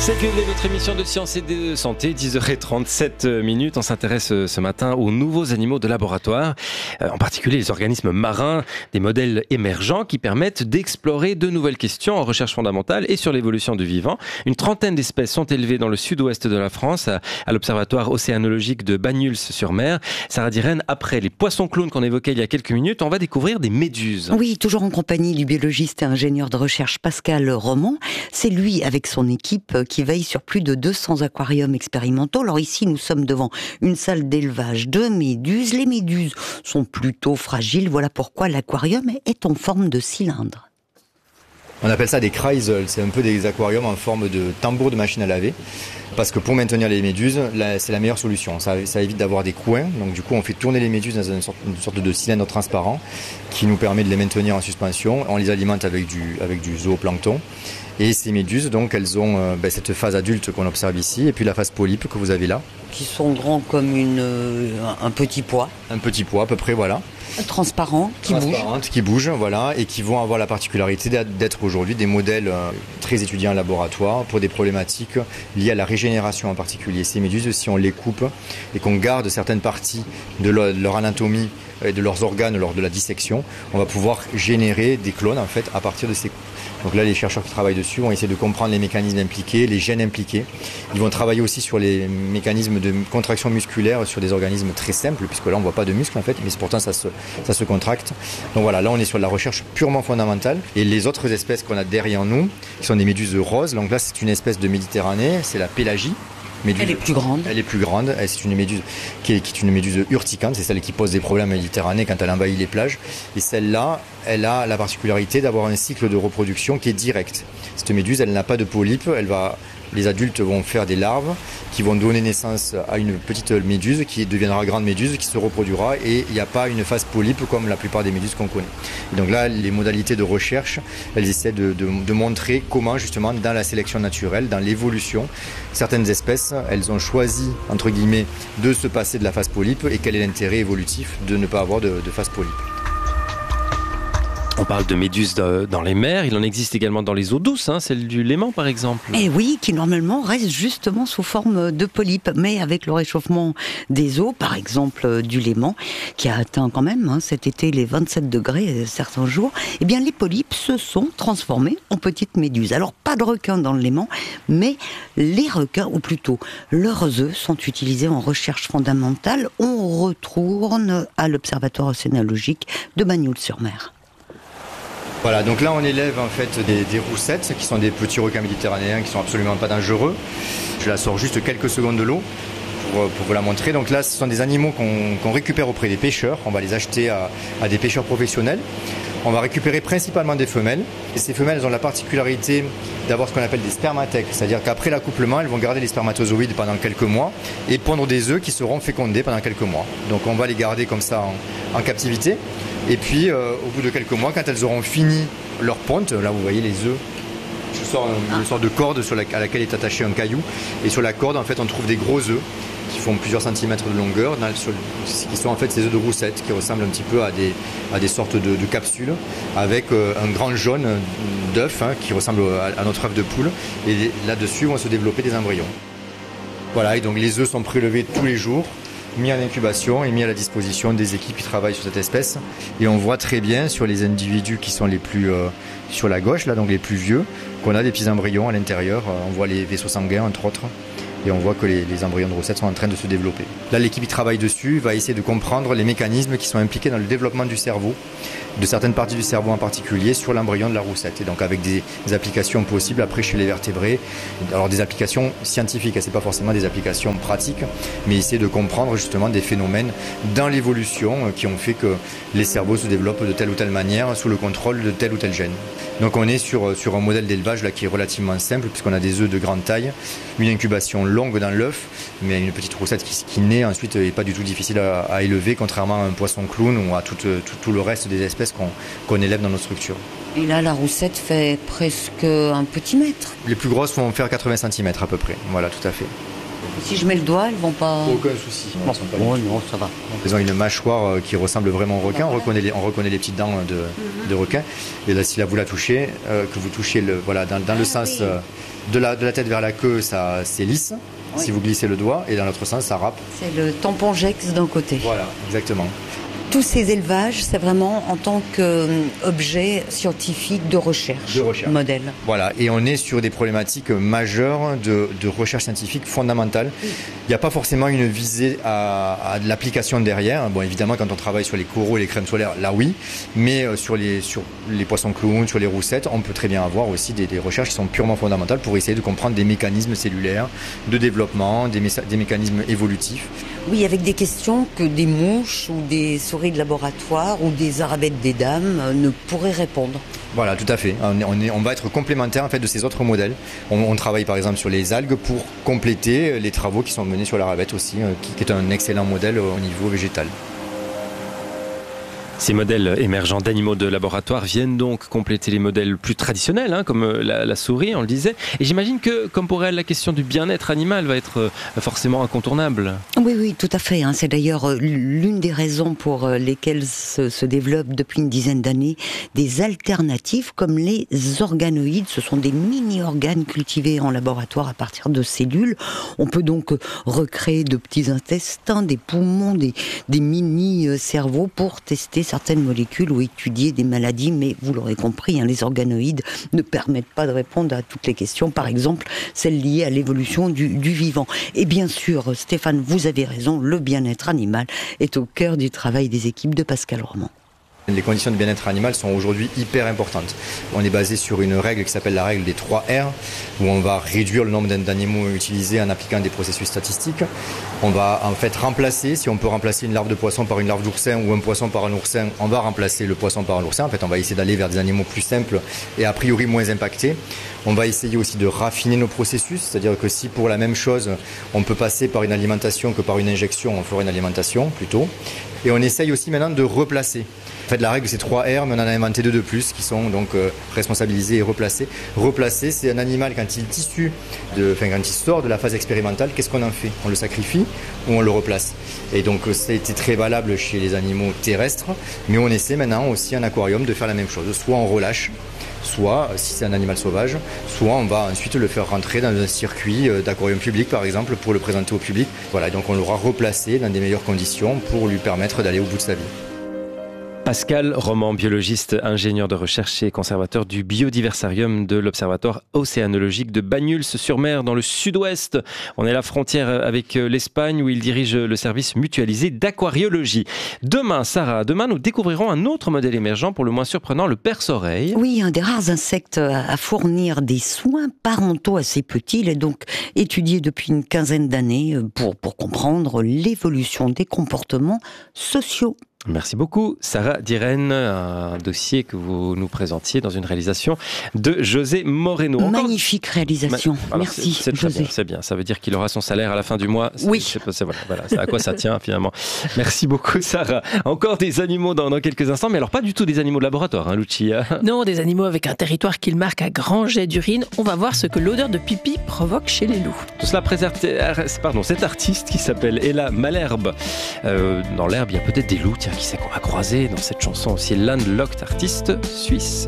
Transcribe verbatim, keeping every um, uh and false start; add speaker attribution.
Speaker 1: C'est que votre émission de science et de santé, dix heures trente-sept minutes. On s'intéresse ce matin aux nouveaux animaux de laboratoire, en particulier les organismes marins, des modèles émergents qui permettent d'explorer de nouvelles questions en recherche fondamentale et sur l'évolution du vivant. Une trentaine d'espèces sont élevées dans le sud-ouest de la France, à l'observatoire océanologique de Banyuls-sur-Mer. Sarah Dirène, après les poissons clowns qu'on évoquait il y a quelques minutes, on va découvrir des méduses.
Speaker 2: Oui, toujours en compagnie du biologiste et ingénieur de recherche Pascal Roman. C'est lui, avec son équipe, qui veille sur plus de deux cents aquariums expérimentaux. Alors ici, nous sommes devant une salle d'élevage de méduses. Les méduses sont plutôt fragiles. Voilà pourquoi l'aquarium est en forme de cylindre.
Speaker 3: On appelle ça des kreisel, c'est un peu des aquariums en forme de tambour de machine à laver. Parce que pour maintenir les méduses, c'est la meilleure solution. Ça, ça évite d'avoir des coins. Donc du coup, on fait tourner les méduses dans une sorte, une sorte de cylindre transparent qui nous permet de les maintenir en suspension. On les alimente avec du, avec du zooplancton. Et ces méduses, donc, elles ont euh, ben, cette phase adulte qu'on observe ici, et puis la phase polype que vous avez là.
Speaker 2: Qui sont grands comme une, euh, un petit pois.
Speaker 3: Un petit pois, à peu près, voilà.
Speaker 2: Transparent, qui bouge.
Speaker 3: Transparentes, qui bougent, voilà, et qui vont avoir la particularité d'être aujourd'hui des modèles euh, très étudiés en laboratoire pour des problématiques liées à la régénération en particulier. Ces méduses, si on les coupe et qu'on garde certaines parties de leur, de leur anatomie et de leurs organes lors de la dissection, on va pouvoir générer des clones en fait à partir de ces coupes. Donc là, les chercheurs qui travaillent dessus vont essayer de comprendre les mécanismes impliqués, les gènes impliqués. Ils vont travailler aussi sur les mécanismes de contraction musculaire sur des organismes très simples, puisque là, on ne voit pas de muscles en fait, mais pourtant ça se, ça se contracte. Donc voilà, là, on est sur de la recherche purement fondamentale. Et les autres espèces qu'on a derrière nous, qui sont des méduses roses, donc là, c'est une espèce de Méditerranée, c'est la pélagie. Méduse.
Speaker 2: Elle est plus grande.
Speaker 3: Elle est plus grande. C'est une méduse qui est, qui est une méduse urticante. C'est celle qui pose des problèmes en Méditerranée quand elle envahit les plages. Et celle-là, elle a la particularité d'avoir un cycle de reproduction qui est direct. Cette méduse, elle n'a pas de polype. Elle va, les adultes vont faire des larves qui vont donner naissance à une petite méduse qui deviendra grande méduse, qui se reproduira. Et il n'y a pas une phase polype comme la plupart des méduses qu'on connaît. Et donc là, les modalités de recherche, elles essaient de, de, de montrer comment justement dans la sélection naturelle, dans l'évolution, certaines espèces, elles ont choisi, entre guillemets, de se passer de la phase polype et quel est l'intérêt évolutif de ne pas avoir de, de phase polype.
Speaker 1: On parle de méduses dans les mers, il en existe également dans les eaux douces, hein, celle du Léman par exemple.
Speaker 2: Et oui, qui normalement reste justement sous forme de polypes, mais avec le réchauffement des eaux, par exemple du Léman, qui a atteint quand même hein, cet été les vingt-sept degrés certains jours, eh bien les polypes se sont transformés en petites méduses. Alors pas de requins dans le Léman, mais les requins, ou plutôt leurs œufs, sont utilisés en recherche fondamentale. On retourne à l'observatoire océanologique de Banyuls-sur-Mer.
Speaker 3: Voilà, donc là on élève en fait des, des roussettes qui sont des petits requins méditerranéens qui sont absolument pas dangereux. Je la sors juste quelques secondes de l'eau pour, pour vous la montrer. Donc là ce sont des animaux qu'on qu'on récupère auprès des pêcheurs. On va les acheter à, à des pêcheurs professionnels. On va récupérer principalement des femelles. Et ces femelles elles ont la particularité d'avoir ce qu'on appelle des spermatèques. C'est-à-dire qu'après l'accouplement, elles vont garder les spermatozoïdes pendant quelques mois et pondre des œufs qui seront fécondés pendant quelques mois. Donc on va les garder comme ça en, en captivité. Et puis euh, au bout de quelques mois, quand elles auront fini leur ponte, là vous voyez les œufs, je sors une, une sorte de corde sur la, à laquelle est attaché un caillou. Et sur la corde en fait on trouve des gros œufs qui font plusieurs centimètres de longueur, dans, sur, qui sont en fait ces œufs de roussette qui ressemblent un petit peu à des, à des sortes de, de capsules avec euh, un grand jaune d'œuf hein, qui ressemble à, à notre œuf de poule. Et là-dessus vont se développer des embryons. Voilà, et donc les œufs sont prélevés tous les jours, mis en incubation et mis à la disposition des équipes qui travaillent sur cette espèce. Et on voit très bien sur les individus qui sont les plus euh, sur la gauche, là, donc les plus vieux, qu'on a des petits embryons à l'intérieur. On voit les vaisseaux sanguins entre autres. Et on voit que les, les embryons de roussette sont en train de se développer. Là, l'équipe qui travaille dessus va essayer de comprendre les mécanismes qui sont impliqués dans le développement du cerveau, de certaines parties du cerveau en particulier, sur l'embryon de la roussette. Et donc avec des, des applications possibles après chez les vertébrés. Alors des applications scientifiques, c'est pas forcément des applications pratiques, mais essayer de comprendre justement des phénomènes dans l'évolution qui ont fait que les cerveaux se développent de telle ou telle manière sous le contrôle de tel ou tel gène. Donc on est sur, sur un modèle d'élevage là qui est relativement simple puisqu'on a des œufs de grande taille, une incubation longue dans l'œuf, mais une petite roussette qui, qui naît ensuite n'est pas du tout difficile à, à élever, contrairement à un poisson clown ou à tout, tout, tout le reste des espèces qu'on qu'on élève dans nos structures.
Speaker 2: Et là, la roussette fait presque un petit mètre.
Speaker 3: Les plus grosses vont faire quatre-vingts centimètres à peu près, voilà, tout à fait.
Speaker 2: Si je mets le doigt, elles vont pas...
Speaker 3: Aucun souci.
Speaker 2: Bon, bon non, ça va.
Speaker 3: Ils ont une mâchoire qui ressemble vraiment au requin. On reconnaît les, on reconnaît les petites dents de, mm-hmm. de requin. Et là, si là vous la touchez, euh, que vous touchez le, voilà, dans, dans le ah, sens oui. euh, de, la, de la tête vers la queue, ça, c'est lisse. Oui. Si vous glissez le doigt, et dans l'autre sens, ça râpe.
Speaker 2: C'est le tampon Jex d'un côté.
Speaker 3: Voilà, exactement.
Speaker 2: Tous ces élevages, c'est vraiment en tant qu'objet scientifique de recherche,
Speaker 3: de recherche,
Speaker 2: modèle.
Speaker 3: Voilà, et on est sur des problématiques majeures de, de recherche scientifique fondamentale. Oui. Il n'y a pas forcément une visée à, à de l'application derrière. Bon, évidemment, quand on travaille sur les coraux et les crèmes solaires, là oui, mais sur les, sur les poissons clowns, sur les roussettes, on peut très bien avoir aussi des, des recherches qui sont purement fondamentales pour essayer de comprendre des mécanismes cellulaires de développement, des, mé- des mécanismes évolutifs.
Speaker 2: Oui, avec des questions que des mouches ou des souris de laboratoire ou des arabettes des dames ne pourraient répondre.
Speaker 3: Voilà, tout à fait. On, est, on, est, on va être complémentaire en fait de ces autres modèles. On, on travaille par exemple sur les algues pour compléter les travaux qui sont menés sur l'arabette aussi, qui, qui est un excellent modèle au niveau végétal.
Speaker 1: Ces modèles émergents d'animaux de laboratoire viennent donc compléter les modèles plus traditionnels, hein, comme la, la souris, on le disait. Et j'imagine que, comme pour elle, la question du bien-être animal va être forcément incontournable.
Speaker 2: Oui, oui, tout à fait. Hein. C'est d'ailleurs l'une des raisons pour lesquelles se, se développent depuis une dizaine d'années des alternatives comme les organoïdes. Ce sont des mini-organes cultivés en laboratoire à partir de cellules. On peut donc recréer de petits intestins, des poumons, des, des mini-cerveaux pour tester certaines molécules ou étudier des maladies, mais vous l'aurez compris, hein, les organoïdes ne permettent pas de répondre à toutes les questions, par exemple celles liées à l'évolution du, du vivant. Et bien sûr, Stéphane, vous avez raison, le bien-être animal est au cœur du travail des équipes de Pascal Roman.
Speaker 3: Les conditions de bien-être animal sont aujourd'hui hyper importantes. On est basé sur une règle qui s'appelle la règle des trois R, où on va réduire le nombre d'animaux utilisés en appliquant des processus statistiques. On va en fait remplacer, si on peut remplacer une larve de poisson par une larve d'oursin ou un poisson par un oursin, on va remplacer le poisson par un oursin. En fait, on va essayer d'aller vers des animaux plus simples et a priori moins impactés. On va essayer aussi de raffiner nos processus, c'est-à-dire que si pour la même chose, on peut passer par une alimentation que par une injection, on fera une alimentation plutôt. Et on essaye aussi maintenant de replacer. En fait, la règle, c'est trois R, mais on en a inventé deux de plus qui sont donc euh, responsabilisés et replacés. Replacer, c'est un animal quand il est issu, de, enfin quand il sort de la phase expérimentale, qu'est-ce qu'on en fait? On le sacrifie ou on le replace? Et donc, ça a été très valable chez les animaux terrestres, mais on essaie maintenant aussi en aquarium de faire la même chose. Soit on relâche, soit, si c'est un animal sauvage, soit on va ensuite le faire rentrer dans un circuit d'aquarium public, par exemple, pour le présenter au public. Voilà, donc on l'aura replacé dans des meilleures conditions pour lui permettre d'aller au bout de sa vie.
Speaker 1: Pascal Roman, biologiste, ingénieur de recherche et conservateur du biodiversarium de l'Observatoire océanologique de Banyuls-sur-Mer dans le sud-ouest. On est à la frontière avec l'Espagne où il dirige le service mutualisé d'aquariologie. Demain, Sarah, demain nous découvrirons un autre modèle émergent pour le moins surprenant, le perce-oreille.
Speaker 2: Oui, un des rares insectes à fournir des soins parentaux assez petits. Il est donc étudié depuis une quinzaine d'années pour, pour comprendre l'évolution des comportements sociaux.
Speaker 1: Merci beaucoup, Sarah Dirène, un dossier que vous nous présentiez dans une réalisation de José Moreno. Encore...
Speaker 2: Magnifique réalisation, Ma... Alors,
Speaker 1: merci c'est, c'est
Speaker 2: José.
Speaker 1: Bien, c'est bien, ça veut dire qu'il aura son salaire à la fin du mois. C'est,
Speaker 2: oui.
Speaker 1: C'est, c'est, voilà, voilà, c'est à quoi ça tient finalement. Merci beaucoup, Sarah. Encore des animaux dans, dans quelques instants, mais alors pas du tout des animaux de laboratoire, hein, Lucia.
Speaker 4: Non, des animaux avec un territoire qu'ils marquent à grands jets d'urine. On va voir ce que l'odeur de pipi provoque chez les loups.
Speaker 1: Tout cela présente, pardon, cet artiste qui s'appelle Ella Malherbe. Euh, dans l'herbe, il y a peut-être des loups, tiens, qui sait qu'on va croiser dans cette chanson aussi, landlocked artiste suisse.